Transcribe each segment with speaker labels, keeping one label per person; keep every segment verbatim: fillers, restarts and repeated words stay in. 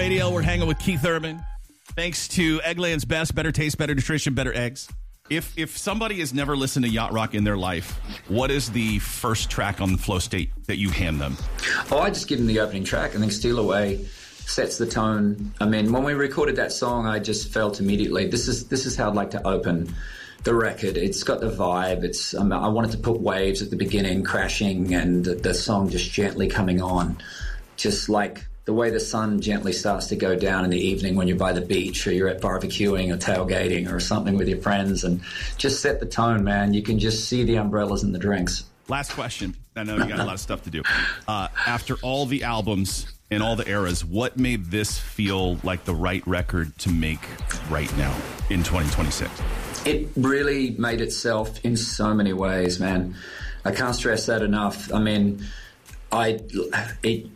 Speaker 1: Radio. We're hanging with Keith Urban. Thanks to Eggland's Best, better taste, better nutrition, better eggs. If if somebody has never listened to Yacht Rock in their life, what is the first track on Flow State that you hand them?
Speaker 2: Oh, I just give them the opening track. I think Steal Away sets the tone. I mean, when we recorded that song, I just felt immediately, this is this is how I'd like to open the record. It's got the vibe. It's um, I wanted to put waves at the beginning, crashing, and the, the song just gently coming on. Just like the way the sun gently starts to go down in the evening when you're by the beach or you're at barbecuing or tailgating or something with your friends, and just set the tone, man. You can just see the umbrellas and the drinks.
Speaker 1: Last question. I know you got a lot of stuff to do. Uh, after all the albums and all the eras, what made this feel like the right record to make right now in twenty twenty-six?
Speaker 2: It really made itself in so many ways, man. I can't stress that enough. I mean, I it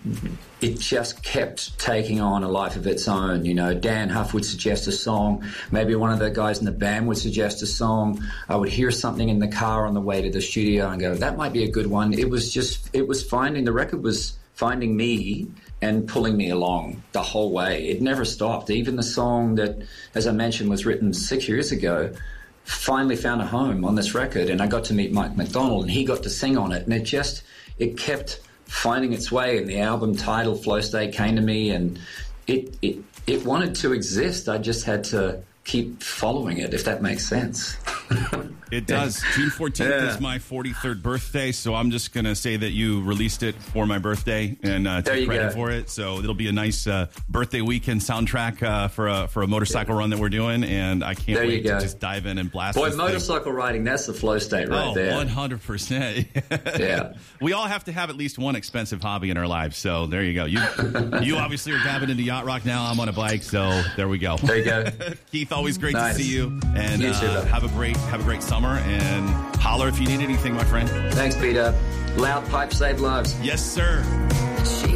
Speaker 2: it just kept taking on a life of its own. You know, Dan Huff would suggest a song. Maybe one of the guys in the band would suggest a song. I would hear something in the car on the way to the studio and go, that might be a good one. It was just, it was finding, the record was finding me and pulling me along the whole way. It never stopped. Even the song that, as I mentioned, was written six years ago, finally found a home on this record. And I got to meet Mike McDonald and he got to sing on it. And it just, it kept finding its way, and the album title Flow State came to me, and it it it wanted to exist. I just had to keep following it, if that makes sense.
Speaker 1: It does. June fourteenth
Speaker 2: Yeah.
Speaker 1: is my forty-third birthday, so I'm just going to say that you released it for my birthday and uh,
Speaker 2: There
Speaker 1: take
Speaker 2: you
Speaker 1: credit
Speaker 2: go.
Speaker 1: for it. So it'll be a nice uh, birthday weekend soundtrack uh, for a for a motorcycle run that we're doing, and I can't
Speaker 2: There you
Speaker 1: wait to
Speaker 2: go.
Speaker 1: just dive in and blast
Speaker 2: Boy,
Speaker 1: this thing.
Speaker 2: motorcycle riding, that's the Flow State right
Speaker 1: Oh,
Speaker 2: there.
Speaker 1: one hundred percent.
Speaker 2: Yeah.
Speaker 1: We all have to have at least one expensive hobby in our lives, so there you go. You you obviously are dabbing into yacht rock now. I'm on a bike, so there we go.
Speaker 2: There you go.
Speaker 1: Keith, always great
Speaker 2: Nice.
Speaker 1: to see you, and
Speaker 2: You too,
Speaker 1: uh,
Speaker 2: brother.
Speaker 1: have a great have a great summer, and holler if you need anything, my friend.
Speaker 2: Thanks, Peter. Loud pipe save lives.
Speaker 1: Yes, sir.